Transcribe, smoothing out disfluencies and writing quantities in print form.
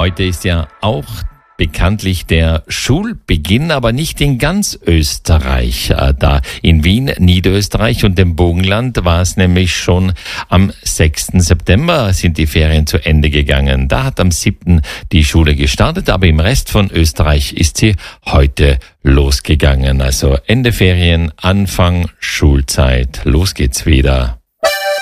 Heute ist ja auch bekanntlich der Schulbeginn, aber nicht in ganz Österreich. Da in Wien, Niederösterreich und dem Burgenland war es nämlich schon am 6. September sind die Ferien zu Ende gegangen. Da hat am 7. die Schule gestartet, aber im Rest von Österreich ist sie heute losgegangen. Also Ende Ferien, Anfang Schulzeit. Los geht's wieder.